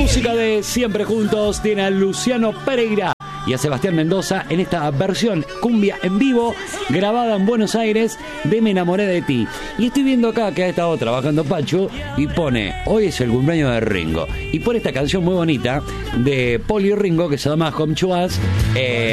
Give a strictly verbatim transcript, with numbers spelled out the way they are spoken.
música de Siempre Juntos tiene a Luciano Pereira y a Sebastián Mendoza en esta versión cumbia en vivo grabada en Buenos Aires de Me enamoré de ti. Y estoy viendo acá que ha estado trabajando Pacho y pone, hoy es el cumpleaños de Ringo, y pone esta canción muy bonita de Poli y Ringo que se llama Home to Us. eh,